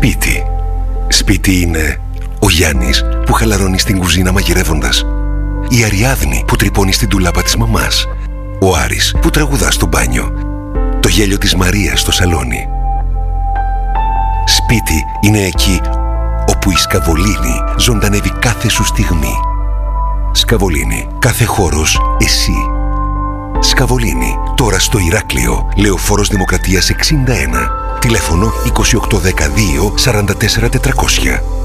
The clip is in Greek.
Σπίτι. Σπίτι είναι ο Γιάννης που χαλαρώνει στην κουζίνα μαγειρεύοντας. Η Αριάδνη που τρυπώνει στην τουλάπα της μαμάς. Ο Άρης που τραγουδά στο μπάνιο. Το γέλιο της Μαρίας στο σαλόνι. Σπίτι είναι εκεί όπου η Σκαβολίνη ζωντανεύει κάθε σου στιγμή. Σκαβολίνη. Κάθε χώρος εσύ. Σκαβολίνη. Τώρα στο Ηράκλειο. Λεωφόρος Δημοκρατίας 61. Τηλέφωνο 28102 44400.